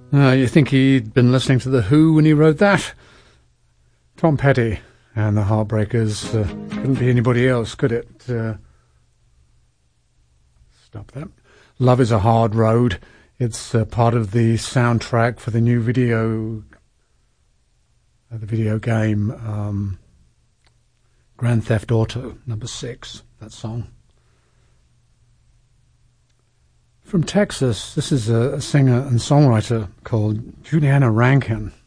You think he'd been listening to The Who when he wrote that? Tom Petty and the Heartbreakers. Couldn't be anybody else, could it? Stop that. Love is a Hard Road. It's part of the soundtrack for the new video game Grand Theft Auto #6, that song. From Texas, this is a singer and songwriter called Juliana Rankin.